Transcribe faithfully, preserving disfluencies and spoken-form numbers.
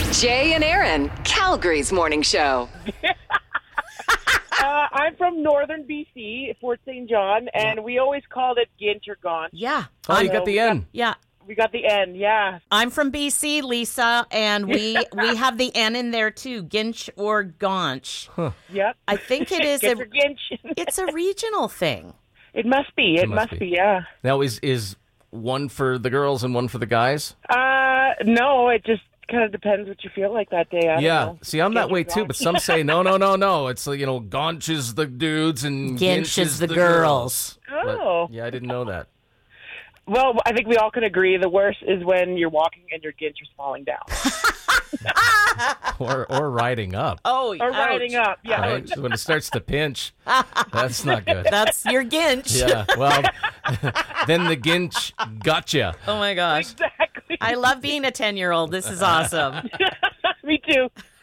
Jay and Aaron, Calgary's morning show. Uh, I'm from northern B C, Fort Saint John, and we always called it Ginch or Gonch. Yeah. Oh, you So got the we N. Yeah. We got the N, yeah. I'm from B C, Lisa, and we we have the N in there too, Ginch or Gaunch. Yep. I think it is Ginch a or Ginch. it's a regional thing. It must be. It, must must, be. be. yeah. Now, is is one for the girls and one for the guys? Uh, no, it just kind of depends what you feel like that day. I Yeah. don't know. See, I'm that Ginch or way too, Gonch. but some say no, no, no, no. It's like, you know, Gaunch is the dudes and Ginch is the girls. Oh. But, yeah, I didn't know that. Well, I think we all can agree the worst is when you're walking and your Ginch is falling down. Or or riding up. Oh, Or riding up, yeah. Right? When it starts to pinch, that's not good. That's your Ginch. Yeah. Well, then the Ginch gotcha. Oh my gosh. Exactly. I love being a ten-year-old. This is awesome. Me too.